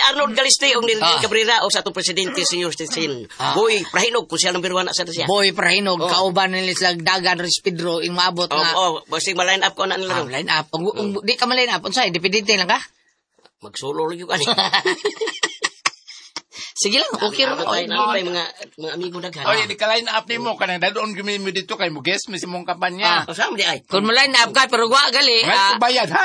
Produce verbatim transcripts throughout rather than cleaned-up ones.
Arnold Galiste og ni Ah. Cabrera o sa atong presidente Senyor Stinsin. Ah. Boy Prahinog kung siya number one na sa siya. Boy Prahinog, Oh. kauban nila silang Dagan Respidro, yung maabot Oh, nga. oh, basig ma-line up ko na nila. Ah, line up. Ung, ung, di ka ma-line up. Unsay, dependente lang ka? Magsolo lagi ko ani. Sige lang, okay rin. Tayo na tayo mga mga amigo daghan. Oy, di ka line up ni mo kanang dadon gumi mo dito kay mo guest mi si mong kampanya. Ah, sama di ay. Kung ma-line up ka, pero wa gali. Ngan ah, ko bayad ha?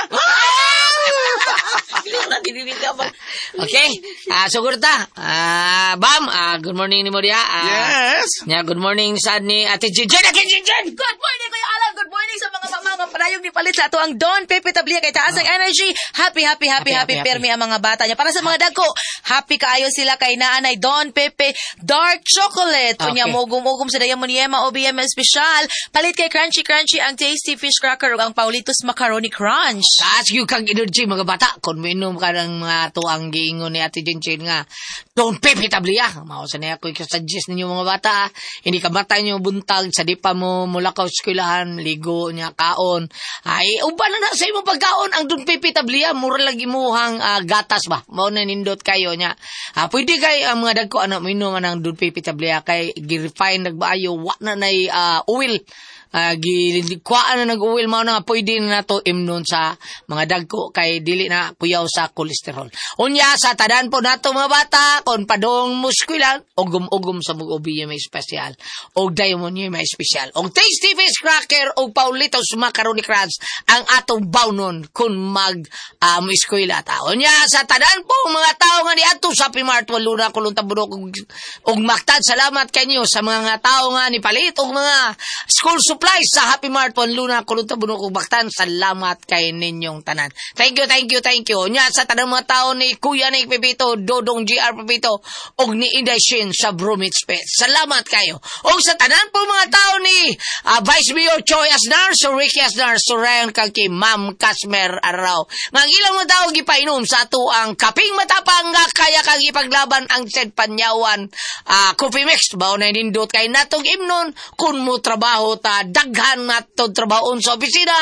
Wala dili ka ba? okay. Ah, sugur ta. Ah, Bam, ah, good morning ni mo diha. Ah, Yes. nya, good morning sa ni Ate Jinjen. Ate Jinjen! Good morning, Kuya Alan. Good morning sa mga mamang panayong ni palit sa ato ang Don Pepe Tablia kay taas ang energy. Happy, happy, happy, Happy, happy, happy, permi ang mga bata niya. Para sa mga dagko, happy kaayo sila kay naanay Don Pepe Dark Chocolate. Okay. Unya mugum-ugum sa dayang Muniema O B M Special. Palit kay Crunchy Crunchy ang Tasty Fish Cracker ug ang Paulitos Macaroni Crunch. Taas yung kang energy, mga bata. Kung minom ka ng mga tuang giingon ni Ate Jinjen nga, don't pepe tablia. Mausa na ako i-suggest ninyo mga bata. ah. Hindi ka bata nyo buntag, sa di pa mo mula ka eskwelahan, ligo niya, kaon. Ay, uba na na sa imong pagkaon, ang don't pepe tablia, mura lagi muhang ah, gatas ba? Mao na nindot kayo niya. Ah, pwede kay ang mga dagko, ano, minom ng don't pepe tablia, kay girefine nagbaayo, wa na na uh, oil. Uh, kuhaan na nag-uwil mo na pwede na to imnon sa mga dagko kay dili na kuyaw sa kolesterol. Unya sa tadan po nato mga bata kon padong muskula ugom-ugom sa mugobiya may special og diamond may special og Tasty Fish Cracker og Paulitos Macaroni Crunch ang atong bawnon kun mag um, eskwela ta. Unya sa tadan po mga tao nga niadto sa P-Mart waluna kulong tabudok og, og maktad salamat kanyo sa mga tao nga ni palit og mga school supplies sa Happy Mart po Luna kulunta bunok ug baktan. Salamat kay ninyong tanan. Thank you, thank you, thank you. Nya sa tanang mga tao ni Kuya ni Pepito, Dodong G R Pepito og ni Inday Shin sa Bromits Pet. Salamat kayo. Og sa tanan po mga tao ni uh, Vice Mayor Choi Asnar, Sir Ricky Asnar, Surayan kag kay Ma'am Kasmer Araw. Nga ilang mga tao gipainom sa ato ang kaping matapang nga kaya kag ipaglaban ang said panyawan uh, coffee mix bao na nindot kay natong imnon kun mo trabaho ta daghan nato trabahoon sa opisina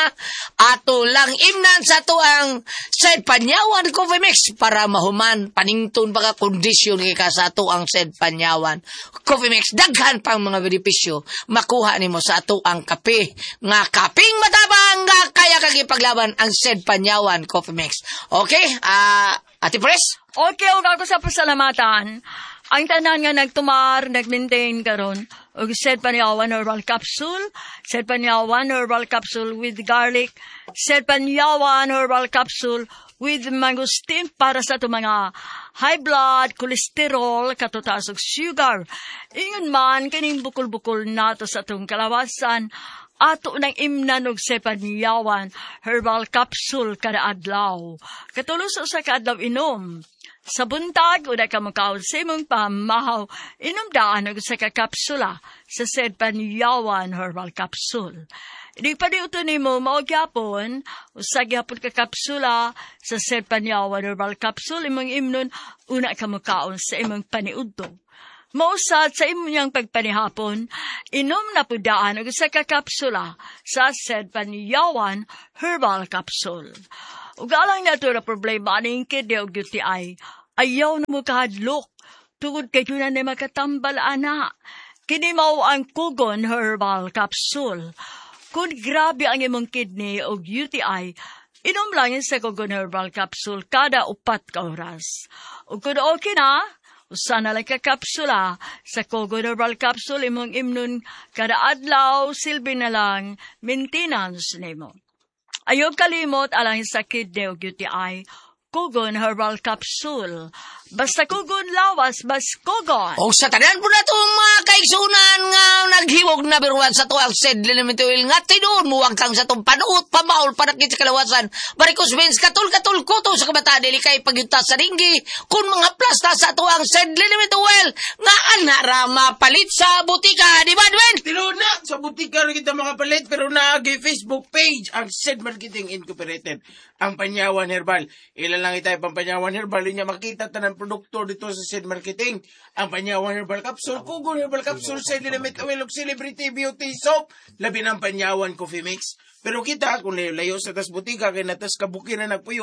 ato lang imnan sa to ang said panyawan coffee mix para mahuman panington baka kondisyon kay ka sa to ang said panyawan coffee mix daghan pang mga benepisyo makuha nimo sa ato ang kape nga kaping matabang nga kaya kagipaglaban ang said panyawan coffee mix. Okay, ah uh, Ate Pres? Okay, og ako sa pasalamatan. Ang tanan nga nagtumar, nag-maintain karon. Og said panyawan herbal capsule, said panyawan herbal capsule with garlic, said panyawan herbal capsule with mangosteen para sa to mga high blood, cholesterol, katutas og sugar. Ingon man kining bukol-bukol nato sa tong kalawasan. Ato nang imnan og sepanyawan herbal capsule kada adlaw. Katulos sa kaadlaw inom. Sa buntag, una ka makaon sa imong pamahaw, inom daan og sa kakapsula sa sepanyawan herbal capsule. Di pa di ito ni mo maugyapon, usag yapon ka kapsula sa sepanyawan herbal capsule, imong imnon, una ka makaon sa imong paniudto. Mausad sa imong pagpanihapon, inom na pudaan og sa kakapsula sa said panyawan herbal capsule. Ug alang nato na problema aning kidney og U T I, ayaw na mo kahadlok, tungod kay tunan na makatambal ana. Kini mao ang Kugon herbal capsule. Kung grabe ang imong kidney og U T I, inom lang sa Kugon herbal capsule kada upat ka oras. Ug kung okay na, usa na lang ka kapsula sa Kugon herbal capsule imong imnon kada adlaw silbi na lang maintenance nimo. Ayaw kalimot alang sa kidney o U T I, Kugon herbal capsule. Basta Kugon lawas, bas Kugon. O sa tanan po na ito mga kaigsunan nga naghiwog na biruan sa tuwang said lilimentuil nga tinuon muwag kang sa itong panuot, pamaol, panakit sa kalawasan. Barikos means katul-katul kuto sa kabata dili kay pagyutas sa ringgi. Kung mga plasta sa tuwang said lilimentuil nga anara mapalit sa butika, di ba, Dwayne? Pero na, sa butika rin kita mga palit, pero naagi Facebook page, ang Said Marketing Incorporated, ang Panyawan Herbal. Ilan lang itay pang Panyawan Herbal, niya makita tanang produkto dito sa Said Marketing. Ang Panyawan Herbal Capsule, Kugon Herbal Capsule, Said Limit Oil, Celebrity Beauty Soap, labi ng Panyawan Coffee Mix. Pero kita, kung layo sa tas butika, kaya natas kabukin na nagpuyo,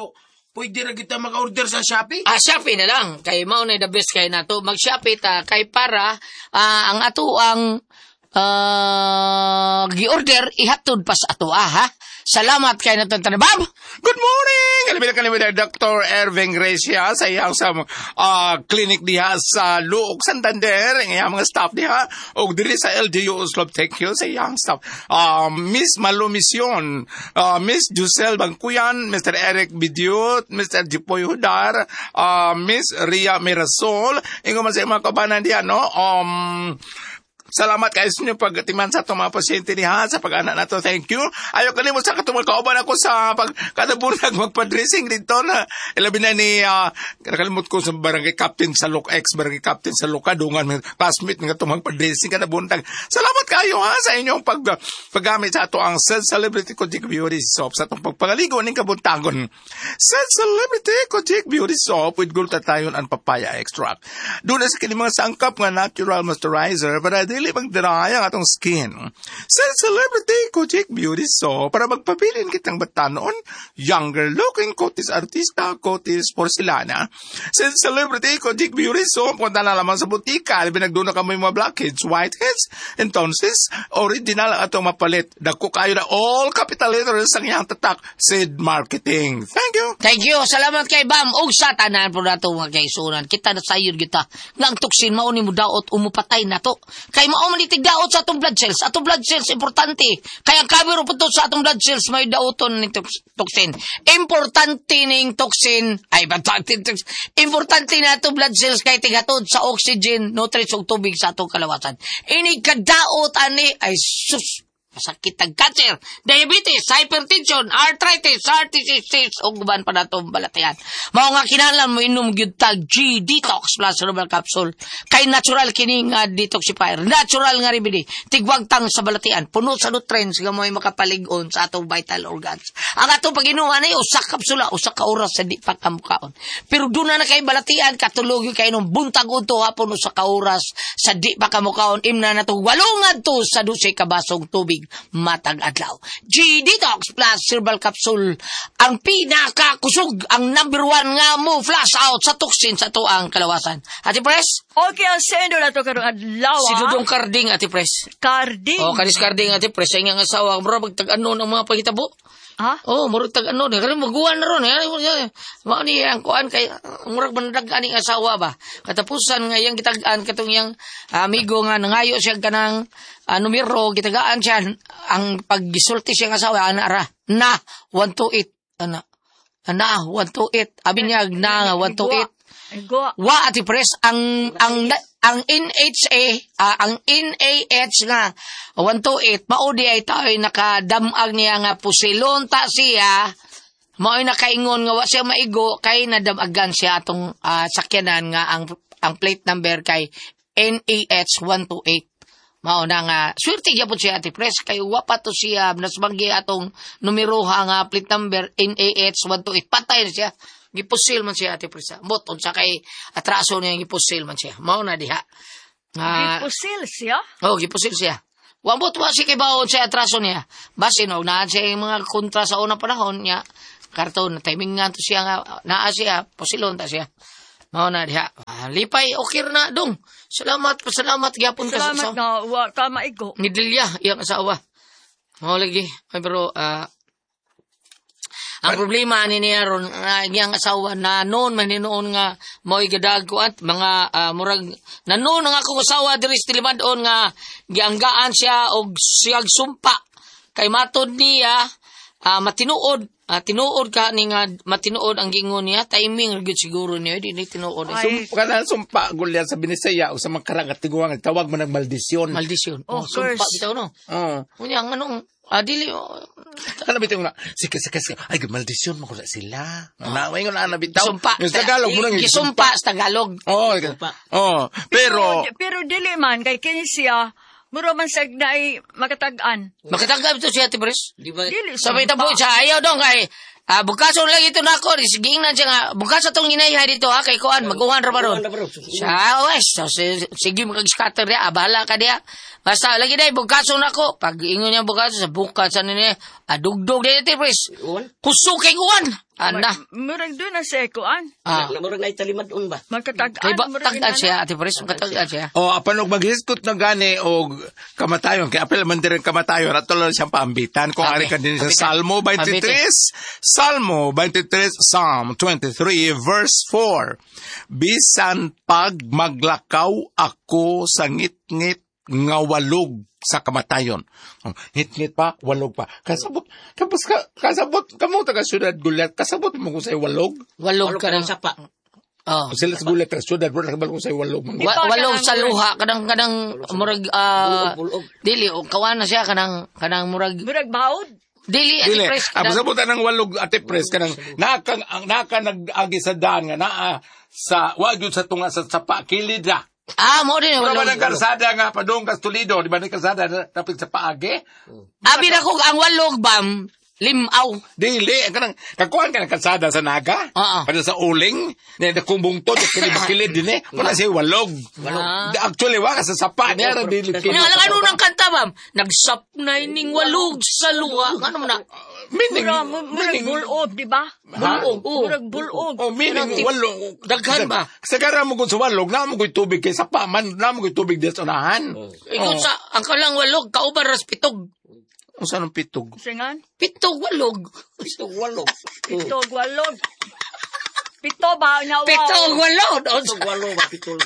pwede na kita maka-order sa Shopee? Ah, Shopee na lang. Kay mao na the best kay nato mag-Shopee ta kay para ah, ang ato ang ah, gi-order ihatod pa sa ato ah, ha. Salamat kay nato tanabab. Good morning! Kalibila kalibila, Doctor Erving Gracia sa iyang sa uh, clinic diha sa Luok, Santander. Ang iyang mga staff diha. O diri sa L G U Uslov Tech Hill sa iyang staff. Uh, Miss Malumision, uh, Miss Jusel Bangkuyan, Mister Eric Bidiot, Mister Jipoy Hudar, uh, Miss Ria Mirasol. Ingo man sa mga kabanan diha, no? Um... Salamat kayo sa inyo pagtiman sa itong mga pasyente niya sa pag-anak na to. Thank you. Ayaw kalimut sa katong kauban ako sa pagkadaburag magpa-dressing dito na ilabi na ni uh, nakalimut ko sa barangay captain sa Lok X, barangay captain sa Lokadungan, classmate nga itong magpa-dressing kadabuntag. Salamat kayo ha sa inyong pag, paggamit sa ito ang Said Celebrity Kojic Beauty Soap sa itong pagpangaligo ng kabuntagon. Said Celebrity Kojic Beauty Soap with glutathione and papaya extract. Doon na sa kilimang sangkap nga natural moisturizer para dili magdaraya ang atong skin. Sa Celebrity Kojic Beauty Soap para magpabilin kitang batanon, younger looking kotis artista, kotis porcelana. Sa Celebrity Kojic Beauty Soap, punta na lamang sa butika, binagduna ka mo yung mga blackheads, whiteheads, and tonsils, original ang atong mapalit. Dagko kayo na all capital letters ang iyang tatak, Sid Marketing. Thank you! Thank you. Salamat kay Bam. Og sa tanan po nato mga kaisunan. Kita na sayod kita. Nga ang tuksin mauni mo daot umupatay na to. Kay mao man itig daot sa atong blood cells. Atong blood cells importante. Kaya kabiro po to sa atong blood cells may daoton ni toxin. Importante ning toxin. Ay importante importante na atong blood cells kay tigatod sa oxygen, nutrients ug tubig sa atong kalawasan. Ini kadaot ani ay sus sakit ang cancer, diabetes, hypertension, arthritis, arthritis, o guban pa na itong balatayan. Mao nga kinalan mo inom gyud tag G-Detox plus herbal capsule. Kay natural kini nga detoxifier. Natural nga remedy. Tigwag tang sa balatian. Puno sa nutrients nga mo'y makapalig-on sa atong vital organs. Ang atong pag-inuman ay usak kapsula, usak ka oras sa di pa kamukaon. Pero doon na na kay balatian, katulog yung kayo nung buntag unto hapon usak ka oras sa di pa kamukaon. Imna na to walungan to sa dusay kabasong tubig. Matag adlaw. G-Detox plus herbal capsule ang pinakakusog, ang number one nga mo flash out sa toxin sa to ang kalawasan. Ati Pres? Okay, ang sendo na to karong adlaw. Si Dudong Carding, Ati Pres. Carding. Oh, kanis Carding, Ati Pres. Sa inyong asawa, bro, magtag-ano ng mga pagitabo. Ha? Oh, murag tag-ano. Kasi maguwan na ron. Mao ni ang kuan kay murag bandag aning asawa ba. Katapusan nga yang gitagaan katong yang amigo nga nangayo siya kanang uh, numero, gitagaan siya ang paggisulti siya nga asawa ana ra na one two eight ana ana one two eight abinyag na one two eight Go. wa Ati Pres ang ang ang N H A uh, ang N A H nga one two eight mao di ay tayo nakadamag niya nga pusilon ta siya mao nakaingon nga wa siya maigo kay nadamagan siya atong uh, sakyanan nga ang ang plate number kay N A H one two eight. Mao na nga swerte gyapon siya Ati Pres kay wa pa to siya nasbanggi atong numero nga plate number N A H one two eight patay na siya. Gipusil man siya Ati Pres. Moton sa kay atraso niya gipusil man siya. Mao na diha. Nga Gipusil siya? oh, gipusil siya. Wambot wa si kay baon siya atraso niya. Base no naa siya yung mga kontra sa unang panahon niya. Karton timing nga to siya nga naa siya pusilon ta siya. Mao na diha. Ah, lipay okay na dong. Salamat pasalamat gyapon ka sa Salamat nga, wa ka maigo. Nidilya iyang asawa. Mao lagi. Ay pero ah ang problema ni niya ron uh, iyang asawa na noon man noon nga mo'y gadag ko at mga uh, murag na noon nga akong asawa diri sa Tilimadon nga gianggaan siya og siyag sumpa kay matod niya uh, matinuod uh, tinuod ka ni nga matinuod ang gingon niya timing gyud siguro niya di ni tinuod Sumpa ka na sumpa gulyan sa Binisaya o sa makarang tiguang tawag mo ng maldisyon. maldisyon Of oh, sumpa course. bitaw no Oh. unya anong ah dili oh, Ano bitaw na? Sige sige sige. Ay maldisyon mo ko sila. Naway ko na nabitaw. sumpa Yung sa Tagalog mo nang gisumpa sa Tagalog Oh. Oh. Pero Pero, pero dili man, kay kini siya, muro man sa na ay makatag-an. makatagab to siya Ati Pres. Di ba? Dili Sabay sumpa. tabo siya, ayaw dong kay, ah, bukaso lang ito na ako, siging na siya nga, bukas atong inayha dito ha, kay Kuan, mag-uwan ra ba ron? Siya, wes, so, si- sige makag-scatter niya, abala ka niya. Basta, lagi na, bukaso na ako. Pag ingon niya bukaso, sa bukas, ano niya, adugdog na ito, Pres. Uwan? Kusog kay Kuan. Ana. Murag doon na sa ekuan. Ah. Namurag na italimad-on ba? Magkatag-an. Kay ba murag tagad ina- siya, Ate Pres, magkatagad siya. O, apan og maghiskot na gani og kamatayon. Kaya apel man din kamatayon. Ato lang siyang paambitan. Kung Okay. ari ka din sa Ambitin. Salmo twenty-three. Salmo twenty-three, Psalm twenty-three, verse four. Bisan pag maglakaw ako sa ngit-ngit nga walog sa kamatayon. Oh, ngit-ngit pa, walog pa. Kasabot, kapos ka, kasabot, kamo taga syudad gulat, kasabot mo kung sa'yo walog. Walog Walog ka ka ng ng sapa. Oh. Sila sa gulat, taga syudad, wala kabal kung sa'yo walog. Wa, Ipa, walog kanang- sa luha kanang kanang murag ah Bulog, bulog. dili o kawana siya kanang kanang murag Murag baod. dili Ate Dili, Pres. ang kanang- sabutan ng walog ate pres kanang naka naka nag-agi sa daan nga naa sa wa gyud sa tunga sa sapa kilid ra. Ah, mo din Wala walog. man ang kalsada nga padung kas Toledo, di ba ni kalsada tapos sa paagi? Abi na ko ang walog bam limaw. Dili, ang kanang kakuan ka ng kalsada sa Naga. Oo. Para sa uling, na nakumbong to, kilid-kilid din eh. Wala siya walog. Ah. Actually, wa ka sa sapa. Niya ra dili Nga kilid. lang ano nang kanta bam? Nagsap na ining walog sa luha. Ano mo na? Meaning, Murag, murag meaning, bulod, di ba? Ha? Bulog. Oo. Murag bulod. Oh, meaning, walog. Daghan ba? Sa gara mo kung sa walog, na mo ko'y tubig kay sapa man, na mo ko'y tubig dito sa unahan. Ikaw sa ang kalang walog kauban ras pitog. Kung saan ang pitog? Singan? Pitog walog. Gusto walog. Pitog, walog. Pito ba? Na wow. Pitog walog. Gusto walog ba? Pitol.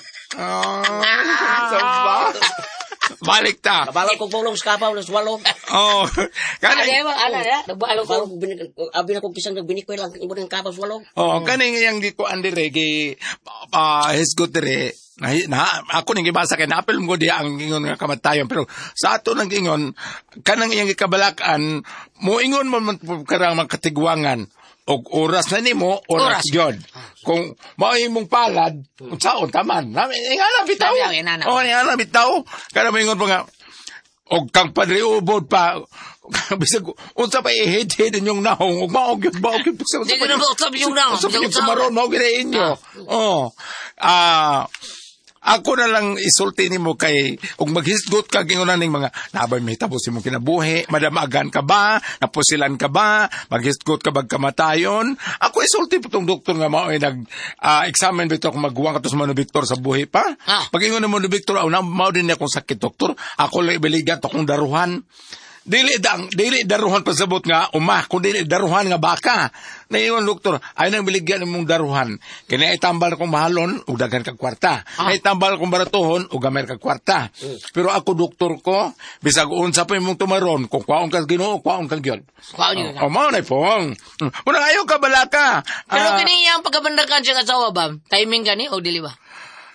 Ah, sa ba? Balik ta. Kabalo ko bulong sa kapaw, nas walog. Oh, Ano kaning, ba ana ya? Nagbalo ko. Balog, binig, abi na kong kisang nagbinikoy lang, ibo ng kapaw sa walog. oh, kaning yang di ko andere kay ah hisgot dire. Na, na ako ning gibasa kay napil mo di ang ingon nga kamatayon pero sa ato nang ingon kanang iyang gikabalakan mo ingon mo man karang magkatigwangan og oras na nimo oras Oras. gyud kung mao imong palad unsaon taman na ingana bitaw Sabi ang inana. oh ingana bitaw kana mo ingon pa nga og kang padre ubod pa bisag unsa pa i-head-head inyong nahong ug mao gyud mao gyud Di ko na mausap yung nahong. unsa pa Yung yung sumaron mao gyud inyo oh ah ako na lang isulti nimo kay ug maghisgot ka gingon ning mga nabay may tapos imong kinabuhi madamagan ka ba napusilan ka ba maghisgot ka bag kamatayon ako isulti putong doktor nga mao ay nag ah, examine bito kung magguwang katos man ni Victor sa buhi pa Ah. pagingon mo ni Victor aw na mao din akong sakit doktor ako lang ibaligan to kung daruhan dili dang dili daruhan pasabot nga umah kun dili daruhan nga baka naingon doktor ay nang biligyan imong daruhan kini ay tambal kong mahalon ug daghan kag kwarta ay tambal kong baratuhon ug gamay kag kwarta pero ako doktor ko bisag unsa pa imong tumaron kung kwaon ka Ginoo kwaon ka gyud Kwaon yun. o mao na pong una ayo ka balaka Pero Ah, kini yang pagkabandakan siya asawa bam. Timing gani o dili ba?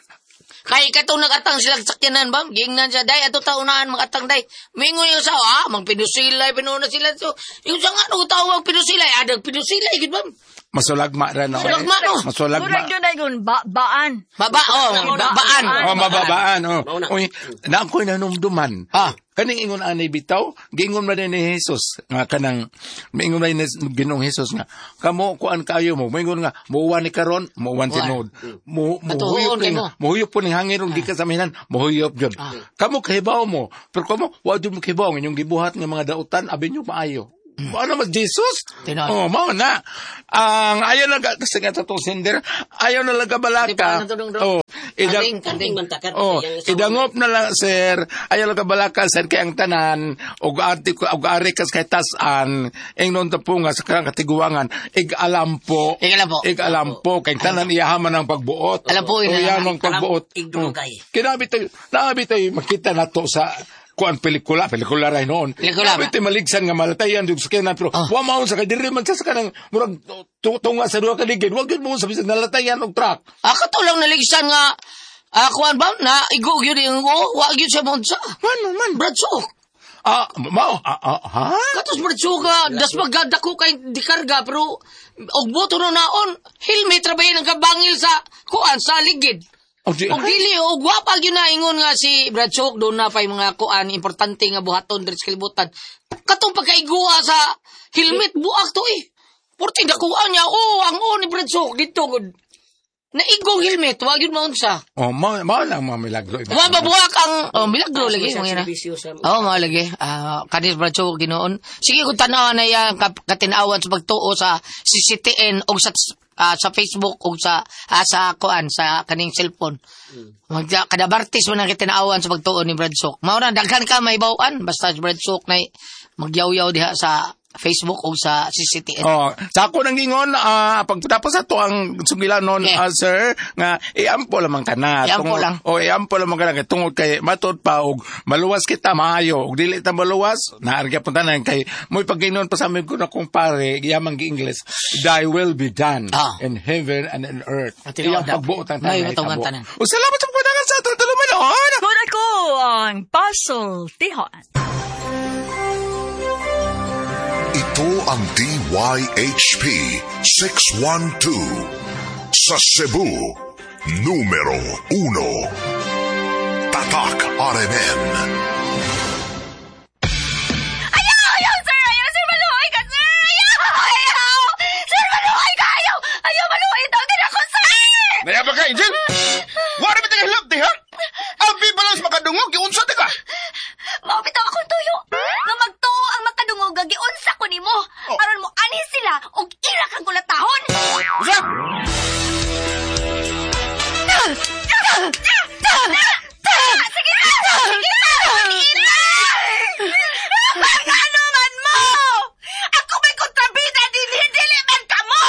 Kay katong nagatang sila sakyanan bam, gingnan siya day ato taunahan magatang day. Mingon yung asawa, ah, magpinusilay pinuna sila so. Yung sa nga no tawag pinusilay, adag pinusilay gid bam. masulagma ra no Sulagma, no? masulagma Murag doon ay gun, ba, baan. Baba oh, ba- baan. oh mababaan oh Mauna. oy na ako'y nanumduman Ah. kaning ingon anay bitaw giingon man ni Jesus nga kanang miingon man ni Ginoong Jesus nga kamo kuan kayo mo miingon nga muuwan ni karon muuwan tinod mo Matuon muhuyop ni kay mo. muhuyop po ni hangin ug di ka samihan muhuyop jud kamo kahibaw mo pero kamo wa jud mo kahibaw inyong gibuhat nga mga dautan abi nyo maayo ano mas Jesus? Tinuod. Oh, mao na. Ang ayaw na kasi nga tatong sender, ayaw na lang Di pa kabalaka. natulong doon. Oh, idang, Kanding, Kanding man takar. Oh, Yang sa- idangop na lang sir. Ayaw lang kabalaka sir kay ang tanan og ati ko og ari kas kay tasan ingnon ta po nga sa karang katiguangan ig alam po. Ig alam po. Ig alam po kay tanan iyahaman ang pagbuot. Alam po, Oh, ina- iyahan ang pagbuot. Ig drugay. Oh. Kinabi tayo, nabi tayo makita nato sa kuan pelikula, pelikula ray noon. Pelikula ba? Nabi tayo maligsan nga malatayan dug sa kanan pero Ah. wa maun sa kay diri man sa kanang murag tu- tunga sa duha ka ligid. Wa gyud mo sa bisag nalatayan og truck. Ah, katulong naligsan nga ah, kuan bam na igo gyud yung go, wa gyud siya monsa. Man man. Bradsok. Ah, mao ah, ah, ha? Katos bradsok ka, das magdako kay di karga pero og boto no naon, helmet ra ba yun ang kabangil sa kuan sa ligid. Og di- Og dili og gwapa gyud na ingon nga si Bradsok do na pay mga kuan importante nga buhaton diri sa kalibutan. Katong pagkaiguha sa helmet buak to eh. Porti dakuan niya, oh, ang o ni Bradsok dito gud. Naigong helmet, wag yun maunsa. Oh, mo mo lang mga milagro. Mababuhak ang, oh, milagro lagi. Sa Mga na. servisyo sa... Oo, mga lagi. Ah, kanis Bradshaw, ginoon. Sige, kung tanaw na yan, kap- katinawan sa pagtuo sa C C T N o sa ah, sa Facebook o sa ah, sa kuan sa kaning cellphone. Mag kada bartis mo na kitinawan sa pagtuo ni Bradshaw. Mao na daghan ka may bawaan basta si Bradshaw na magyaw-yaw diha sa Facebook o sa C C T N. Oh, sa ako nang gingon ah pagtapos sa to ang sugilan non Okay. ah, sir nga iampo lamang kana Iampo Tungod- lang. o iampo lamang kana kay tungod kay matud pa og maluwas kita maayo og dili ta maluwas naarga punta na kay moy pagginon pa sa amin ko na kumpare giyamang gi English thy will be done Ah. in heaven and in earth. At tinuod Iyang na. pagbuotan May tanan. utungan tanan. O salamat sa pagdagan sa atong tulumanon. Muna ko ang puzzle tihon. Ito ang D Y H P six one two sa Cebu, numero uno. Tatak R M N. Ayaw! Ayaw, sir! Ayaw, sir! Maluhay ka, sir! Ayaw! Ayaw! Sir, maluhay ka! Ayaw! Ayaw, maluhay daw din ako, sir! Naya ba ka, Angel? Wala ba tayo hilap, di ha? Ang pipalas makadungog, iunsa di ka? Maupito akong tuyo. Nga magtuo ang makadungog, gagiunsa ko nimo. Aron mo ani sila, og irak ang kulatahon. Usa? Sige na! Sige na! Ano man mo? Ako may kontrabida, dili-dili man ka mo!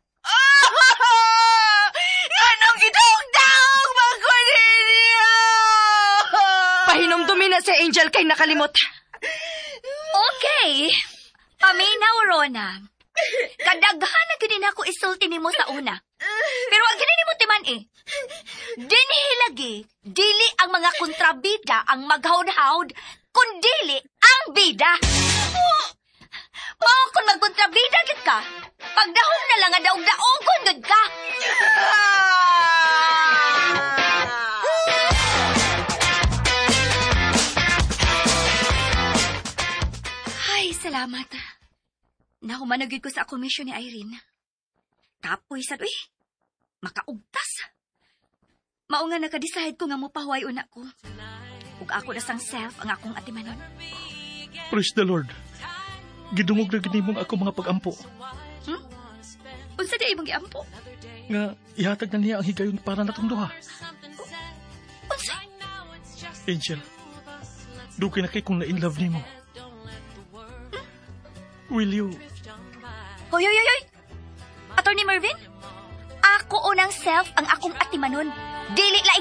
Anong gidong-daong magkuninyo? Pahinomdumi na si Angel kay nakalimot. Okay. Paminaw, Rona. Kadaghan na gini ako isulti nimo sa una. Pero ang gini nimo timan eh. Dinhi lagi, dili ang mga kontrabida ang maghawd-hawd, kundili ang bida. Mao kung magkontrabida gid ka, pagdahom na lang nga daog-daogon gid ka. Ay, salamat. Nahumanagid ko sa komisyon ni Irene. Kapoy sad, uy. Makaugtas. Mao nga nakadeside ko nga mopahuay una ko. Ug ako na sang self ang akong atimanon. Praise the Lord. Gidungog na ginimong ako mga pag-ampo. Hmm? Unsa di imong giampo? Nga ihatag na niya ang higayon para natong duha. Unsa? Angel, dugay na kay kung na-in-love nimo. Will you? Hoy, hoy, hoy, hoy! Attorney Mervin? Ako unang self ang akong atimanon. Dili laing